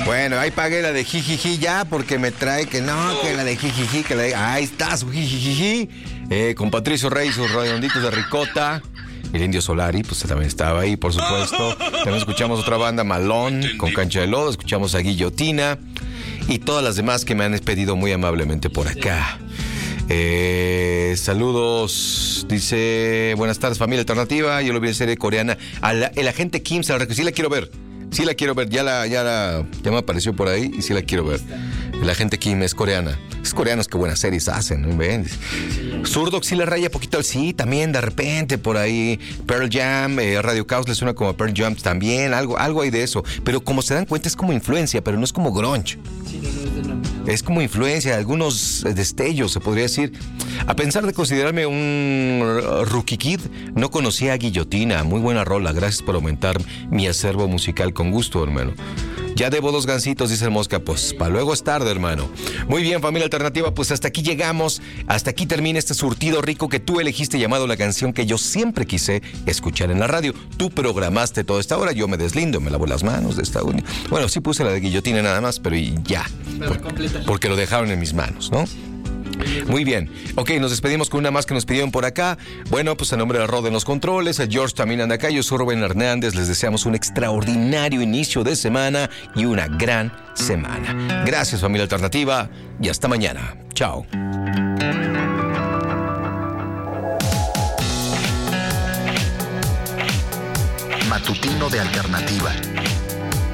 Bueno, ahí pagué la de jijiji ya, porque me trae que no, que la de jijiji, que la de... Ahí está su jijiji. Con Patricio Rey, sus redonditos de ricota. El Indio Solari, pues también estaba ahí, por supuesto. También escuchamos otra banda, Malón, con Cancha de Lodo. Escuchamos a Guillotina. Y todas las demás que me han despedido muy amablemente por acá. Saludos, dice, buenas tardes familia alternativa, yo lo vi en serie coreana, el agente Kim, sí la quiero ver, ya me apareció por ahí y sí la quiero ver. El agente Kim es coreana, es coreanos que buenas series hacen, ¿no ven? Zurdo sí le raya poquito, sí, también de repente por ahí, Pearl Jam, Radio Caos le suena como a Pearl Jam también, algo hay de eso, pero como se dan cuenta es como influencia, pero no es como grunge. Es como influencia, algunos destellos, se podría decir. A pesar de considerarme un rookie kid, no conocía a Guillotina. Muy buena rola, gracias por aumentar mi acervo musical, con gusto, hermano. Ya debo 2 gancitos, dice el Mosca. Pues para luego es tarde, hermano. Muy bien, familia alternativa, pues hasta aquí llegamos. Hasta aquí termina este surtido rico que tú elegiste, llamado la canción que yo siempre quise escuchar en la radio. Tú programaste toda esta hora, yo me deslindo, me lavo las manos de esta única. Bueno, sí puse la de Guillotina nada más, pero y ya. Porque lo dejaron en mis manos, ¿no? Muy bien. Ok, nos despedimos con una más que nos pidieron por acá. Bueno, pues en nombre de Rod en los controles, el George también anda acá, yo soy Rubén Hernández. Les deseamos un extraordinario inicio de semana y una gran semana. Gracias, familia alternativa, y hasta mañana. Chao. Matutino de Alternativa.